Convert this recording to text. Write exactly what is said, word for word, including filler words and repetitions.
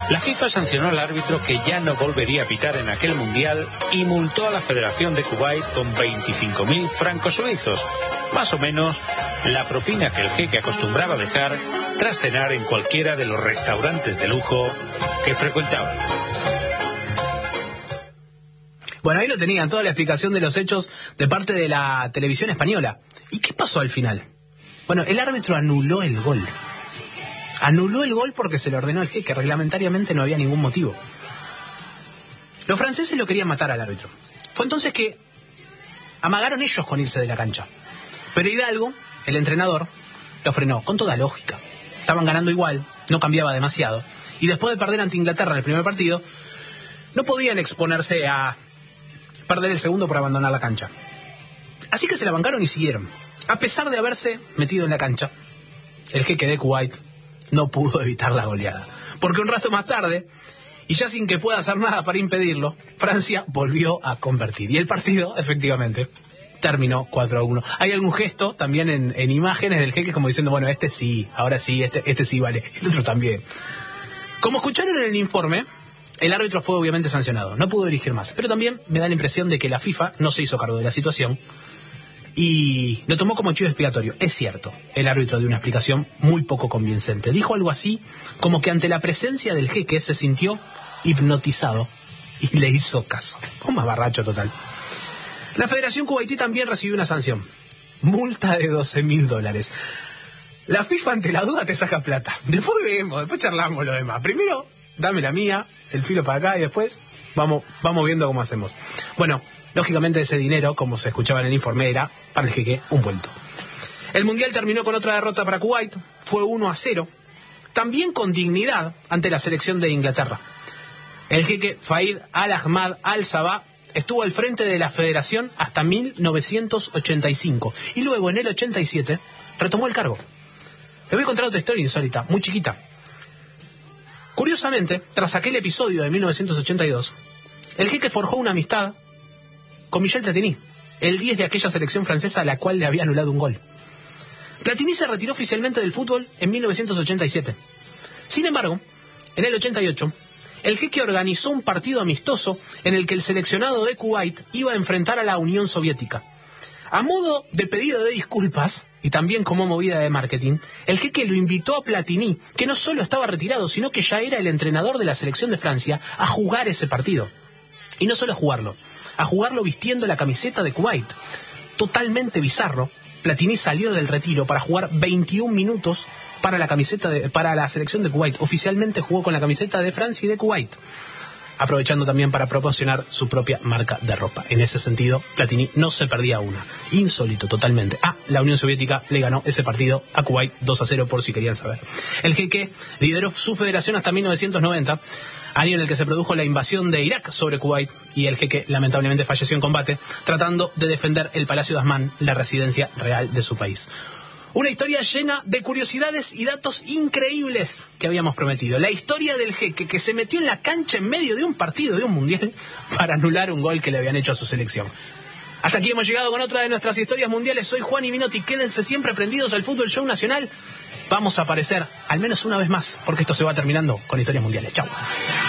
La FIFA sancionó al árbitro, que ya no volvería a pitar en aquel mundial, y multó a la Federación de Kuwait con veinticinco mil francos suizos, más o menos la propina que el jeque acostumbraba dejar tras cenar en cualquiera de los restaurantes de lujo que frecuentaba. Bueno, ahí lo tenían, toda la explicación de los hechos de parte de la televisión española. ¿Y qué pasó al final? Bueno, el árbitro anuló el gol. Anuló el gol porque se le ordenó al jeque, reglamentariamente no había ningún motivo. Los franceses lo querían matar al árbitro. Fue entonces que amagaron ellos con irse de la cancha. Pero Hidalgo, el entrenador, lo frenó, con toda lógica. Estaban ganando igual, no cambiaba demasiado. Y después de perder ante Inglaterra en el primer partido, no podían exponerse a perder el segundo por abandonar la cancha. Así que se la bancaron y siguieron. A pesar de haberse metido en la cancha, el jeque de Kuwait no pudo evitar la goleada. Porque un rato más tarde, y ya sin que pueda hacer nada para impedirlo, Francia volvió a convertir. Y el partido, efectivamente, terminó cuatro a uno. Hay algún gesto también en, en imágenes del jeque como diciendo, bueno, este sí, ahora sí, este, este sí vale, el otro también. Como escucharon en el informe, el árbitro fue obviamente sancionado. No pudo dirigir más. Pero también me da la impresión de que la FIFA no se hizo cargo de la situación y lo tomó como chivo expiatorio. Es cierto, el árbitro dio una explicación muy poco convincente. Dijo algo así como que ante la presencia del jeque se sintió hipnotizado y le hizo caso. Un mamarracho total. La Federación Kuwaití también recibió una sanción. Multa de doce mil dólares. La FIFA ante la duda te saca plata. Después vemos, después charlamos lo demás. Primero, dame la mía, el filo para acá y después vamos, vamos viendo cómo hacemos. Bueno, lógicamente ese dinero, como se escuchaba en el informe, era para el jeque un vuelto. El Mundial terminó con otra derrota para Kuwait, fue uno a cero, también con dignidad ante la selección de Inglaterra. El jeque Faid Al-Ahmad Al-Sabah estuvo al frente de la federación hasta mil novecientos ochenta y cinco y luego en el ochenta y siete retomó el cargo. Les voy a contar otra historia insólita, muy chiquita. Curiosamente, tras aquel episodio de mil novecientos ochenta y dos, el jeque forjó una amistad con Michel Platini, el diez de aquella selección francesa a la cual le había anulado un gol. Platini se retiró oficialmente del fútbol en mil novecientos ochenta y siete. Sin embargo, en el ochenta y ocho, el jeque organizó un partido amistoso en el que el seleccionado de Kuwait iba a enfrentar a la Unión Soviética. A modo de pedido de disculpas, y también como movida de marketing, el jeque lo invitó a Platini, que no solo estaba retirado, sino que ya era el entrenador de la selección de Francia, a jugar ese partido. Y no solo a jugarlo, a jugarlo vistiendo la camiseta de Kuwait. Totalmente bizarro, Platini salió del retiro para jugar veintiún minutos para la camiseta de, para la selección de Kuwait. Oficialmente jugó con la camiseta de Francia y de Kuwait, aprovechando también para proporcionar su propia marca de ropa. En ese sentido, Platini no se perdía una. Insólito totalmente. Ah, la Unión Soviética le ganó ese partido a Kuwait dos a cero, por si querían saber. El jeque lideró su federación hasta mil novecientos noventa, año en el que se produjo la invasión de Irak sobre Kuwait, y el jeque lamentablemente falleció en combate, tratando de defender el Palacio de Asmán, la residencia real de su país. Una historia llena de curiosidades y datos increíbles que habíamos prometido. La historia del jeque que se metió en la cancha en medio de un partido de un mundial para anular un gol que le habían hecho a su selección. Hasta aquí hemos llegado con otra de nuestras historias mundiales. Soy Juan y Minotti. Quédense siempre prendidos al Fútbol Show Nacional. Vamos a aparecer al menos una vez más, porque esto se va terminando con historias mundiales. Chau.